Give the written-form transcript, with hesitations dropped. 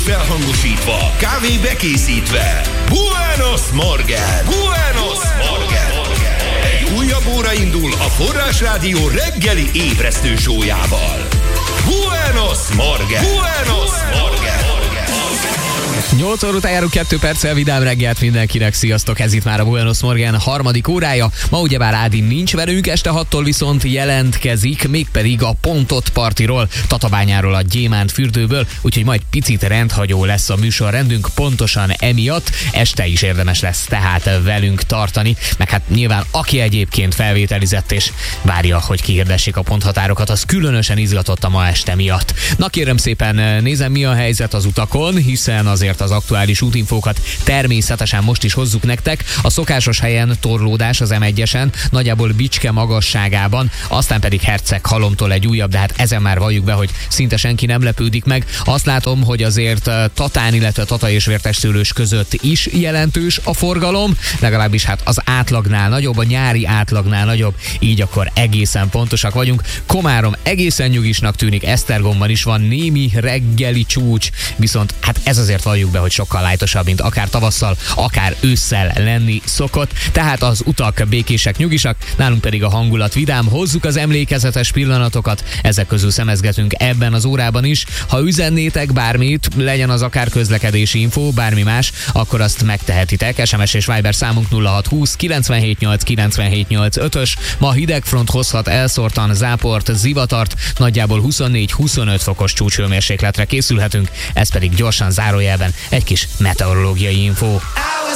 felhangosítva, kávé bekészítve. Buenos Morgen! Buenos Morgen! Egy újabb óra indul a Forrás Rádió reggeli ébresztő sójával. Buenos Morgen! Buenos Morgen! 8 óra után járunk 2 perccel, vidám reggelt mindenkinek, sziasztok, ez itt már a Buenos Morgen harmadik órája. Ma ugyebár Ádi nincs velünk, este 6-tól viszont jelentkezik, mégpedig a Pontot partiról, Tatabányáról, a Gyémánt fürdőből, úgyhogy majd picit rendhagyó lesz a műsorrendünk, pontosan emiatt este is érdemes lesz tehát velünk tartani, meg hát nyilván aki egyébként felvételizett és várja, hogy kihirdessék a ponthatárokat, az különösen izgatott a ma este miatt. Na kérem szépen, nézem mi a helyzet az utakon, hiszen azért az aktuális útinfókat természetesen most is hozzuk nektek. A szokásos helyen torlódás az M1-esen, nagyjából Bicske magasságában, aztán pedig Herceghalomtól egy újabb, de hát ezen már valljuk be, hogy szinte senki nem lepődik meg. Azt látom, hogy azért Tatán, illetve Tata és Vértesszőlős között is jelentős a forgalom, legalábbis hát az átlagnál nagyobb, a nyári átlagnál nagyobb, így akkor egészen pontosak vagyunk. Komárom egészen nyugisnak tűnik, Esztergomban is van némi reggeli csúcs, viszont hát ez azért valljuk be, hogy sokkal lájtosabb, mint akár tavasszal, akár ősszel lenni szokott. Tehát az utak békések, nyugisak, nálunk pedig a hangulat vidám. Hozzuk az emlékezetes pillanatokat, ezek közül szemezgetünk ebben az órában is. Ha üzennétek bármit, legyen az akár közlekedési info, bármi más, akkor azt megtehetitek. SMS és Viber számunk 0620 978 978 5-ös. Ma hidegfront hozhat elszórtan záport, zivatart, nagyjából 24-25 fokos csúcshőmérsékletre készülhetünk, ez pedig gyorsan zárójelben egy kis meteorológiai info.